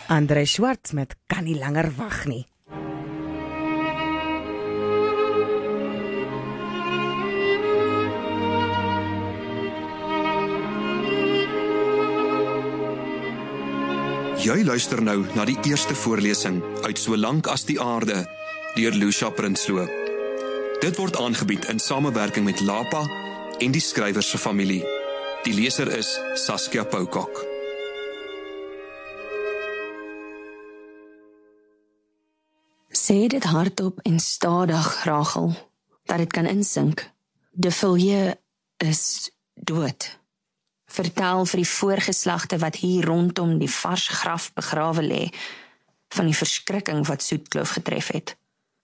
André Schwartz met Kan nie langer wag nie. Jy luister nou na die eerste voorlesing uit So lank as die aarde deur Lucia Prinsloo. Dit word aangebied in samewerking met Lapa en die skrywer se familie. Die leser is Saskia Poukak. Sê dit hardop en stadig, Rachel, dat dit kan insink. De Villiers is dood. Vertel vir die voorgeslagte wat hier rondom die vars graf begrawe lê, van die verskrikking wat Soetkloof getref het.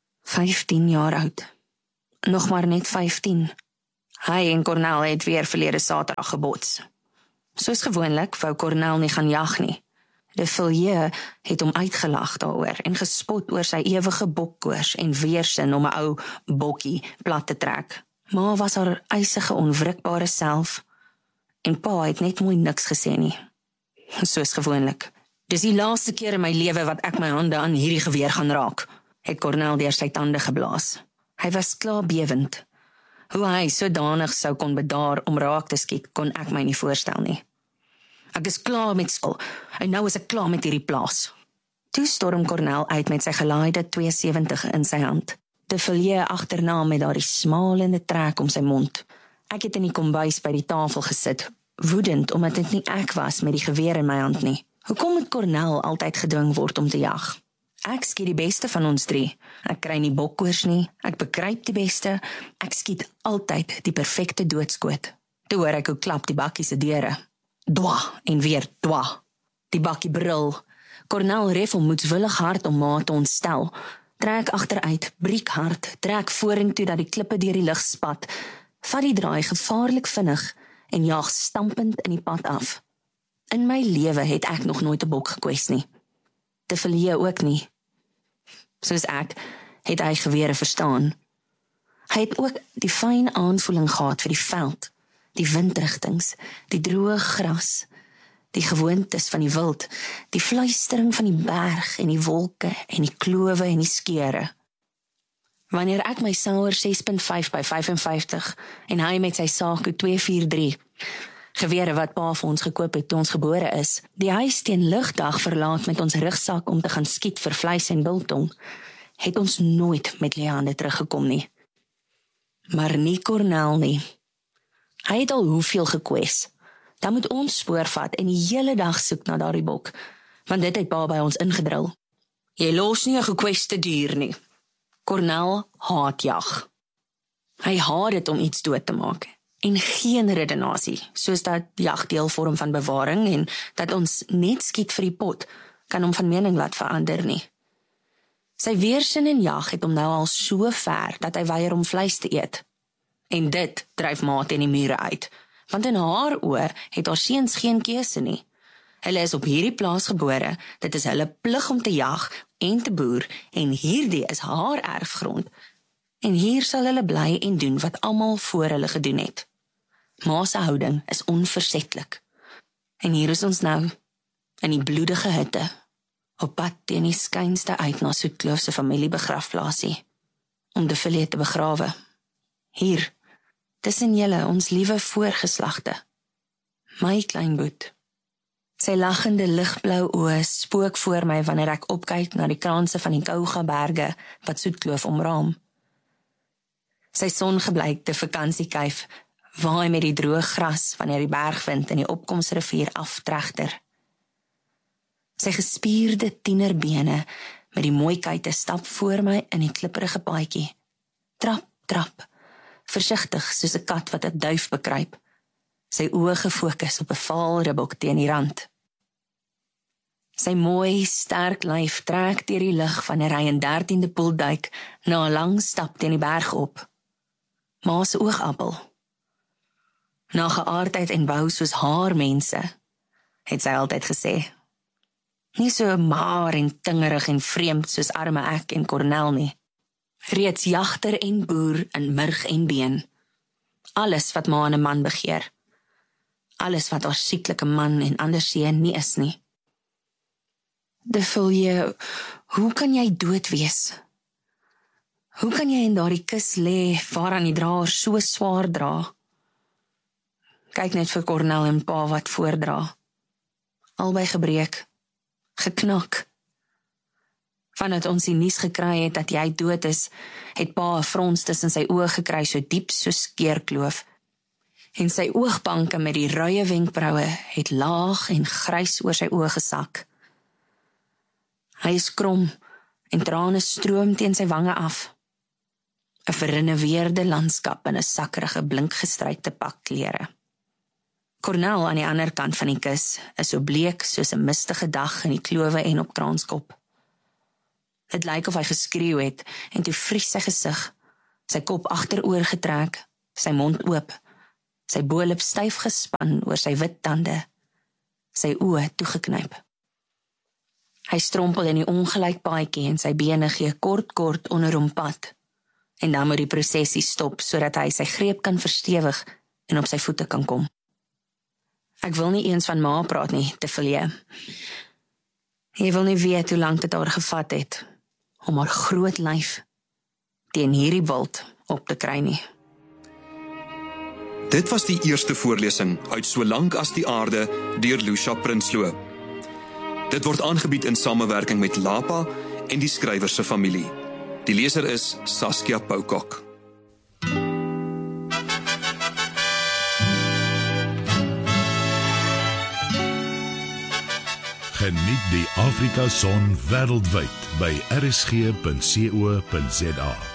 15 jaar oud. Nog maar net 15. Hy en Cornel het weer verlede Saterdag gebots. Soos gewoonlik wou Cornel nie gaan jag nie. De Villiers het hom uitgelag daaroor en gespot oor sy ewige bokkoors en weersin om 'n ou bokkie plat te trek. Ma was haar eisige onwrikbare self en pa het net mooi niks gesê nie. Soos gewoonlik. Dis die laaste keer in my lewe wat ek my hande aan hierdie geweer gaan raak, het Cornel deur sy tande geblaas. Hy was klaar bewend. Hoe hy sodanig sou kon bedaar om raak te skiet, kon ek my nie voorstel nie. Ek is klaar met skool, en nou is ek klaar met hierdie plaas. Toe storm Cornel uit met sy gelaaide 270 in sy hand. De Villiers agterna met daardie smalende trek om sy mond. Ek het in die kombuis by die tafel gesit, woedend omdat dit nie ek was met die geweer in my hand nie. Hoekom moet Cornel altyd gedwing word om te jag? Ek skiet die beste van ons 3. Ek kry nie bokkoors nie, ek bekruip die beste, ek skiet altyd die perfekte doodskoot. Toe hoor ek hoe klap die bakkie se deure. Dwa en weer dwa. Die bakkie brul. Cornel ref hom moedswillig hard om ma te ontstel. Trek agteruit, briek hard, trek vorentoe dat die klippe deur die lug spat. Vat die draai gevaarlik vinnig en jaag stampend in die pad af. In my lewe het ek nog nooit 'n bok gekwes nie. De Villiers ook nie. Soos ek, het hy gewere verstaan. Hy het ook die fyn aanvoeling gehad vir die veld, die windrigtings, die droë gras, die gewoontes van die wild, die fluistering van die berg en die wolke en die klowe en die skeure. Wanneer ek my Sauer 6.5 by 55 en hy met sy Saku 243, gewere wat pa vir ons gekoop het toe ons gebore is, die huis teen ligdag verlaat met ons rugsak om te gaan skiet vir vleis en biltong, het ons nooit met Leande teruggekom nie. Maar nie Cornel nie. Hy het al hoeveel gekwes. Dan moet ons spoor vat en die hele dag soek na daardie bok, want dit het pa by ons ingedrul. Jy los nie 'n gekweste dier nie. Cornel haat jag. Hy haat dit om iets dood te maak. En geen redenasie, soos dat jag deel vorm van bewaring en dat ons net skiet vir die pot, kan hom van mening laat verander nie. Sy weersin in jag het hom nou al so ver dat hy weier om vleis te eet. En dit dryf ma teen die mure uit, want in haar oë het haar seuns geen keuse nie. Hulle is op hierdie plaas gebore, dit is hulle plig om te jag en te boer, en hierdie is haar erfgrond. En hier sal hulle bly en doen wat almal voor hulle gedoen het. Ma se houding is onversetlik. En hier is ons nou, in die bloedige hitte, op pad teen die skynste uit na Soetkloof se familiebegrafplaasie, om De Villiers te begrawe. Hier, tussen julle, ons liewe voorgeslagte. My kleinboet. Sy lachende ligblou oë spook voor my wanneer ek opkyk na die kraanse van die Kouga-berge wat Soetkloof omraam. Sy songebleikte vakansiekuif waai met die droë gras wanneer die bergwind in die opkomsrivier aftregter. Sy gespierde tienerbene met die mooi kuite stap voor my in die klipperige paadjie. Trap, trap, versigtig soos 'n kat wat 'n duif bekruip. Sy oë gefokus op 'n vaal ribbok teen die rand. Sy mooi, sterk lyf trek deur die lug wanneer hy in 13de poel duik na 'n lang stap teen die berg op. Ma se oogappel. Na geaardheid en bou soos haar mense, het sy altyd gesê. Nie so maar en tingerig en vreemd soos arme ek en Cornel nie. Reeds jagter en boer in murg en been. Alles wat ma in 'n man begeer. Alles wat haar sieklike man en anderseen nie is nie. De Villiers, hoe kan jy dood wees? Hoe kan jy in daardie kus lê waaraan die draer so swaar dra? Kyk net vir Cornel en pa wat voordra. Albei gebreek, geknak. Vandat ons die nuus gekry het dat jy dood is, het pa 'n frons tussen sy oë gekry so diep so skeerkloof. En sy oogbanke met die ruie wenkbroue het laag en grys oor sy oë gesak. Hy is krom en trane stroom teen sy wange af. 'n verrenoveerde landskap in 'n sakkerige blinkgestrykte pak klere. Cornel aan die ander kant van die kus is so bleek soos 'n mistige dag in die klowe en op Transkop. Dit lyk of hy geskreeu het en toe vries sy gesig, sy kop agteroor getrek, sy mond oop, sy bo-lip styf gespan oor sy wit tande, sy oë toegeknyp. Hy strompel in die ongelyk paadjie en sy bene gee kort onder hom pad. En dan moet die prosesie stop sodat hy sy greep kan verstewig en op sy voete kan kom. Ek wil nie eens van ma praat nie, de Villiers. Jy wil nie weet hoe lank dit haar gevat het om haar groot lyf teen hierdie wild op te kry nie. Dit was die eerste voorlesing uit So lank as die aarde deur Lucia Prinsloo. Dit word aangebied in samewerking met Lapa en die skrywer se familie. Die leser is Saskia Poukok. Geniet die Afrika Son wêreldwyd by rsg.co.za.